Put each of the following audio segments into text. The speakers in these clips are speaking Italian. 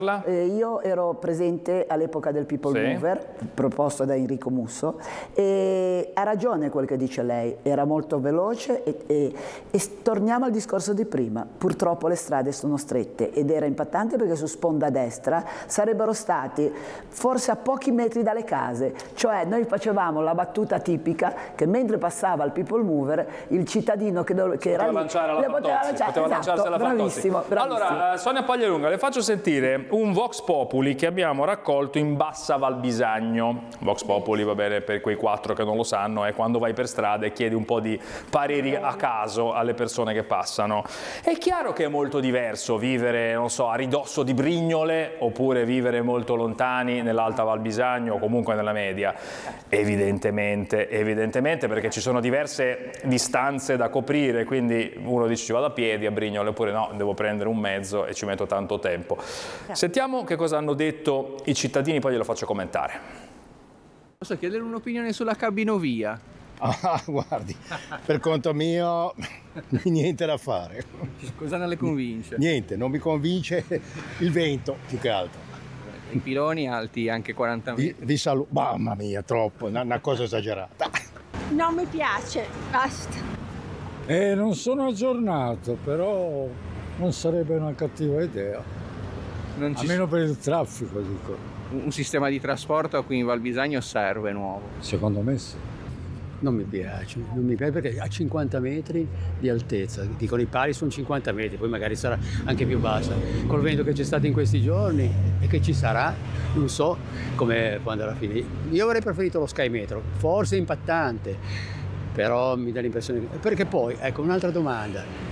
Io ero presente all'epoca del People Mover, proposto da Enrico Musso, e ha ragione quel che dice lei, era molto veloce e torniamo al discorso di prima. Purtroppo le strade sono strette ed era impattante perché su sponda destra sarebbero stati forse a pochi metri dalle case, cioè noi facevamo la battuta tipica che mentre passava il People Mover il cittadino che era lì poteva lanciarsi alla Fantozzi. Bravissimo. Allora, Sonia Pagliarunga, le faccio sentire un Vox Populi che abbiamo raccolto in Bassa Valbisagno. Vox Populi, va bene, per quei 4 che non lo sanno, è quando vai per strada e chiedi un po' di pareri a caso alle persone che passano. È chiaro che è molto diverso vivere, non so, a ridosso di Brignole oppure vivere molto lontani nell'Alta Valbisagno o comunque nella media. Evidentemente, perché ci sono diverse distanze da coprire, quindi uno dice ci vado a piedi a Brignole oppure no, devo prendere un mezzo e ci metto tanto tempo. Sentiamo che cosa hanno detto i cittadini, poi glielo faccio commentare. Posso chiedere un'opinione sulla cabinovia? Ah, guardi, per conto mio niente da fare. Cosa non le convince? Niente, non mi convince il vento, più che altro. I piloni alti anche 40 metri. Mamma mia, troppo, una cosa esagerata. Non mi piace, basta. Non sono aggiornato, però non sarebbe una cattiva idea. Almeno per il traffico, dico. Un sistema di trasporto qui in Valbisagno serve nuovo? Secondo me sì. Non mi piace perché a 50 metri di altezza, dicono i pali sono 50 metri, poi magari sarà anche più bassa. Col vento che c'è stato in questi giorni e che ci sarà, non so come quando alla fine. Io avrei preferito lo Sky Metro, forse impattante, però mi dà l'impressione che. Perché poi, ecco, un'altra domanda.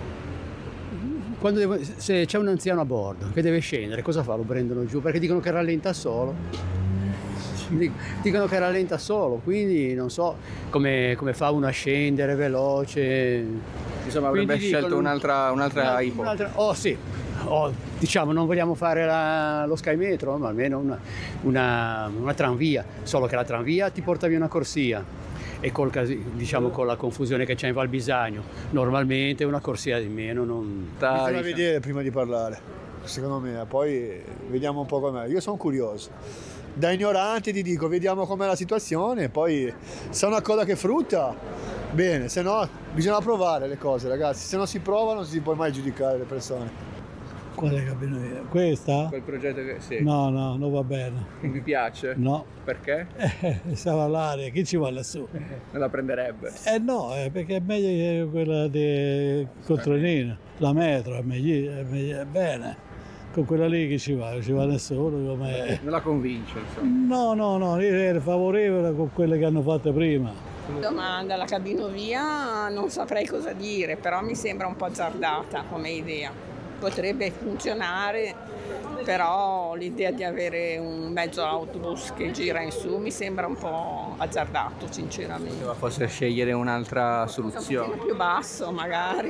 Se c'è un anziano a bordo che deve scendere, cosa fa? Lo prendono giù? Perché dicono che rallenta solo. Dicono che rallenta solo, quindi non so come fa uno a scendere veloce. Insomma, avrebbe scelto un'altra ipotesi. Diciamo, non vogliamo fare lo Sky Metro, ma almeno una tranvia, solo che la tranvia ti porta via una corsia. E con la confusione che c'è in Valbisagno, normalmente una corsia di meno non. Bisogna vedere prima di parlare, secondo me, poi vediamo un po' com'è. Io sono curioso. Da ignorante ti dico, vediamo com'è la situazione, poi se è una cosa che frutta, bene, se no bisogna provare le cose, ragazzi. Se non si prova non si può mai giudicare le persone. Quale cabinovia? Questa? Quel progetto che sì. No, non va bene. Non mi piace? No. Perché? Stava all'aria, chi ci va lassù? Non la prenderebbe? No, perché è meglio che quella di Contronina, la metro, è bene. Con quella lì chi ci va? Ci va nessuno. Non la convince, insomma? No, io ero favorevole con quelle che hanno fatto prima. Domanda, la cabinovia non saprei cosa dire, però mi sembra un po' azzardata come idea. Potrebbe funzionare, però l'idea di avere un mezzo autobus che gira in su mi sembra un po' azzardato, sinceramente. Poteva forse scegliere un'altra soluzione. Un po' più basso, magari.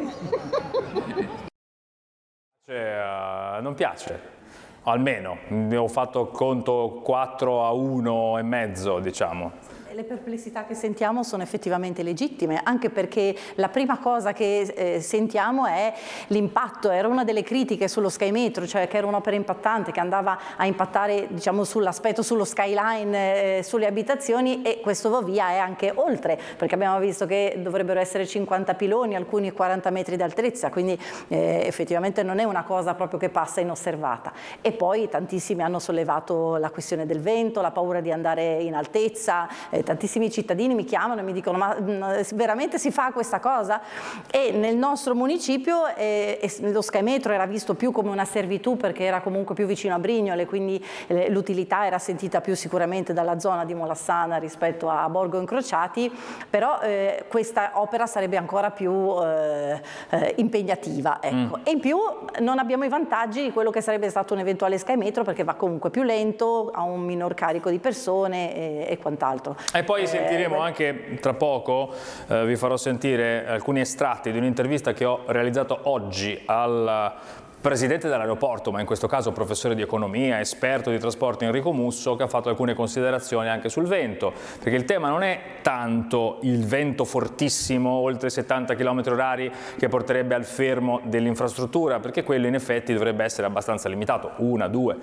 Non piace, almeno ho fatto conto 4-1,5, diciamo. Le perplessità che sentiamo sono effettivamente legittime, anche perché la prima cosa che sentiamo è l'impatto. Era una delle critiche sullo Sky Metro, cioè che era un'opera impattante, che andava a impattare, diciamo, sull'aspetto, sullo skyline, sulle abitazioni, e questo va via è anche oltre, perché abbiamo visto che dovrebbero essere 50 piloni, alcuni 40 metri d'altezza, quindi effettivamente non è una cosa proprio che passa inosservata. E poi tantissimi hanno sollevato la questione del vento, la paura di andare in altezza. Tantissimi cittadini mi chiamano e mi dicono: ma veramente si fa questa cosa? E nel nostro municipio lo Sky Metro era visto più come una servitù, perché era comunque più vicino a Brignole, quindi l'utilità era sentita più sicuramente dalla zona di Molassana rispetto a Borgo Incrociati, però questa opera sarebbe ancora più impegnativa, ecco. E in più non abbiamo i vantaggi di quello che sarebbe stato un eventuale Sky Metro, perché va comunque più lento, ha un minor carico di persone e quant'altro. E poi sentiremo anche tra poco, vi farò sentire alcuni estratti di un'intervista che ho realizzato oggi al presidente dell'aeroporto, ma in questo caso professore di economia, esperto di trasporto, Enrico Musso, che ha fatto alcune considerazioni anche sul vento, perché il tema non è tanto il vento fortissimo oltre 70 km/h che porterebbe al fermo dell'infrastruttura, perché quello in effetti dovrebbe essere abbastanza limitato, 1, 2,